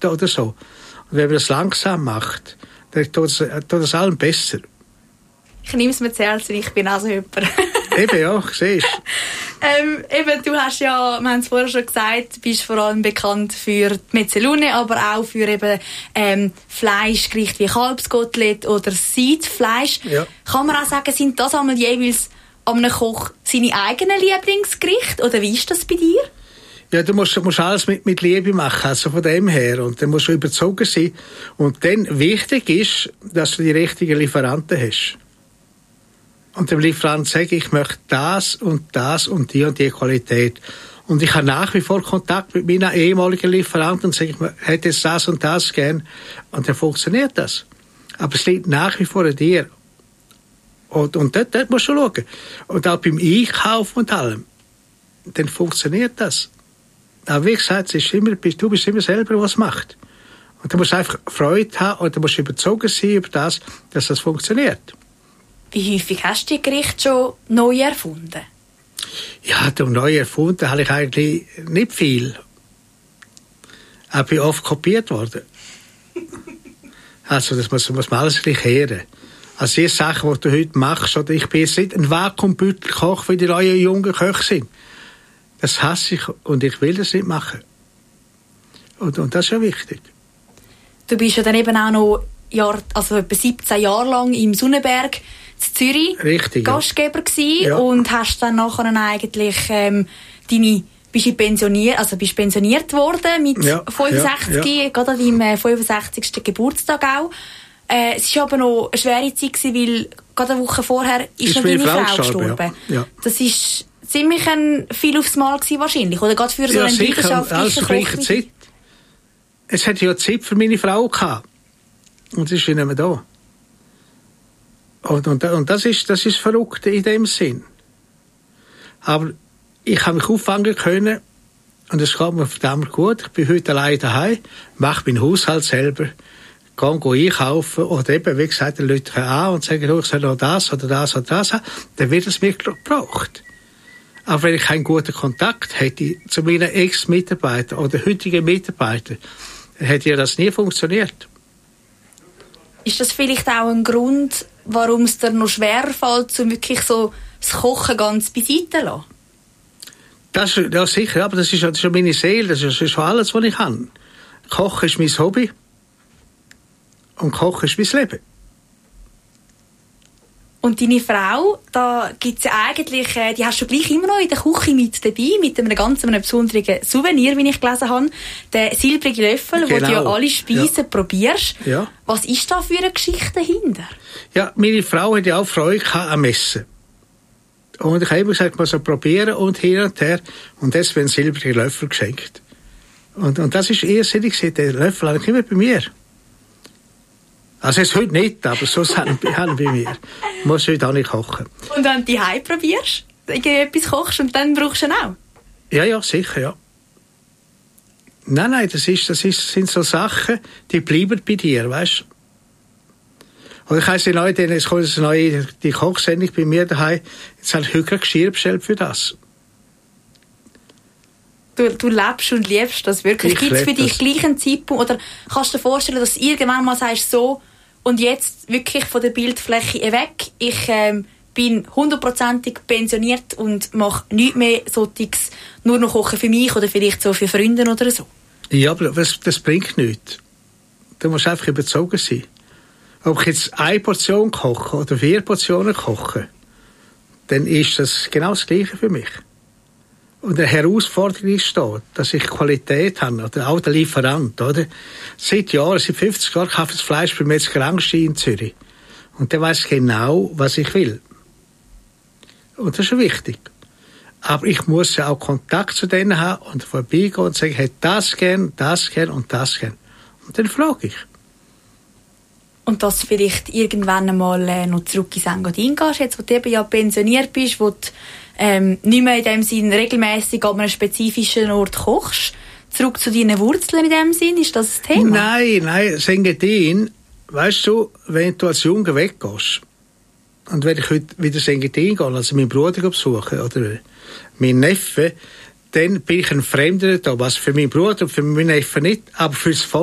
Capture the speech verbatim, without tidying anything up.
Minuten oder so. Und wenn man das langsam macht, dann tut es, tut es allen besser. Ich nehme es mir zu Herzen, ich bin auch so jemand. Eben, ja, siehst ähm, eben, du hast ja, wir haben es vorher schon gesagt, bist vor allem bekannt für die Mezzalune, aber auch für eben ähm, Fleischgerichte wie Kalbskotelett oder Seidfleisch. Ja. Kann man auch sagen, sind das einmal jeweils an einem Koch seine eigenen Lieblingsgerichte? Oder wie ist das bei dir? Ja, du musst, musst alles mit, mit Liebe machen, also von dem her. Und dann musst du überzogen sein. Und dann wichtig ist, dass du die richtigen Lieferanten hast. Und dem Lieferanten sage ich, ich möchte das und das und die und die Qualität. Und ich habe nach wie vor Kontakt mit meinen ehemaligen Lieferanten und sage, ich hätte jetzt das und das gern. Und dann funktioniert das. Aber es liegt nach wie vor an dir. Und, und dort, dort musst du schauen. Und auch beim Einkaufen und allem. Dann funktioniert das. Aber wie gesagt, es ist immer, du bist immer selber, was macht. Und du musst einfach Freude haben und du musst überzogen sein über das, dass das funktioniert. Wie häufig hast du die Gerichte schon neu erfunden? Ja, du neu erfunden habe ich eigentlich nicht viel. Ich bin oft kopiert worden. Also das muss, muss man alles gleich hören. Also die Sachen, die du heute machst, oder ich bin jetzt nicht ein Vakuumbeutelkoch, wie die neuen jungen Köche sind. Das hasse ich und ich will das nicht machen. Und, und das ist ja wichtig. Du bist ja dann eben auch noch Jahr, also etwa siebzehn Jahre lang im Sonnenberg in Zürich Richtig, Gastgeber ja. gewesen Ja. Und hast dann nachher eigentlich ähm, deine bist du pensioniert, also bist pensioniert worden mit ja, fünfundsechzig, ja, ja. gerade an deinem äh, fünfundsechzigsten Geburtstag auch. Äh, es war aber noch eine schwere Zeit gewesen, weil gerade eine Woche vorher ist, ist noch deine Frau, Frau gestorben. gestorben. Ja. Ja. Das ist ziemlich ein viel aufs Mal gewesen, wahrscheinlich, oder gerade für so ja, einen leidenschaftlichen Koch. Zeit. Es hatte ja Zeit für meine Frau gehabt. Und sie ist nicht mehr da. Und, und, und das ist, das ist verrückt in dem Sinn. Aber ich habe mich auffangen können und es geht mir verdammt gut. Ich bin heute allein daheim, mache meinen Haushalt selber, gehe, gehe einkaufen oder eben, wie gesagt, die Leute an und sagen, oh, ich soll noch das oder das oder das haben, dann wird es mir gebraucht. Aber wenn ich keinen guten Kontakt hätte zu meinen Ex-Mitarbeitern oder heutigen Mitarbeitern, dann hätte ja das nie funktioniert. Ist das vielleicht auch ein Grund, warum es dir noch schwer fällt, um wirklich so das Kochen ganz beiseite zu lassen? Das, ja, sicher, aber das ist, das ist meine Seele, das ist, das ist alles, was ich kann. Kochen ist mein Hobby und Kochen ist mein Leben. Und deine Frau, da gibt's ja eigentlich, die hast du gleich immer noch in der Küche mit dabei, mit einem ganz einem besonderen Souvenir, wie ich gelesen habe, der silbrige Löffel, genau, wo du ja alle Speisen ja. probierst. Ja. Was ist da für eine Geschichte dahinter? Ja, meine Frau hat ja auch Freude am Essen. Und ich habe immer gesagt, man soll probieren und hin und her. Und das wird ein silbriger Löffel geschenkt. Und, und das ist irrsinnig, der Löffel habe ich immer bei mir. Also jetzt heute nicht, aber sonst haben wir bei mir. Ich muss heute auch nicht kochen. Und wenn du die Hause probierst, etwas kochst und dann brauchst du ihn auch? Ja, ja, sicher, ja. Nein, nein, das, ist, das ist, sind so Sachen, die bleiben bei dir, weißt du. Und ich weiss, die Leute, jetzt kommt eine neue die Kochsendung bei mir daheim, jetzt habe ich heute Geschirr bestellt für das. Du, du lebst und liebst das wirklich. Gibt es für dich gleich einen Zeitpunkt, oder kannst du dir vorstellen, dass du irgendwann mal sagst, so, und jetzt wirklich von der Bildfläche weg, ich ähm, bin hundertprozentig pensioniert und mache nichts mehr solches, nur noch kochen für mich oder vielleicht so für Freunde oder so? Ja, aber das, das bringt nichts. Du musst einfach überzogen sein. Ob ich jetzt eine Portion koche oder vier Portionen koche, dann ist das genau das Gleiche für mich. Und eine Herausforderung ist da, dass ich Qualität habe, oder auch der Lieferant, oder? Seit Jahren, seit fünfzig Jahren kaufe ich das Fleisch bei Metzger Angstein in Zürich. Und der weiss genau, was ich will. Und das ist wichtig. Aber ich muss ja auch Kontakt zu denen haben und vorbeigehen und sagen, ich hätte das gern, das gern und das gern. Und dann frage ich. Und dass du vielleicht irgendwann einmal äh, noch zurück ins Engadin gehst, jetzt, wo du eben ja pensioniert bist, wo du ähm, nicht mehr in dem Sinn regelmässig an einem spezifischen Ort kochst. Zurück zu deinen Wurzeln in dem Sinn, ist das das Thema? Nein, nein, das Engadin, weißt du, wenn du als Junge weggehst, und wenn ich heute wieder ins Engadin gehe, also meinen Bruder besuchen, oder meinen Neffen, dann bin ich ein Fremder da, was für meinen Bruder und für meinen Neffen nicht, aber für das Volk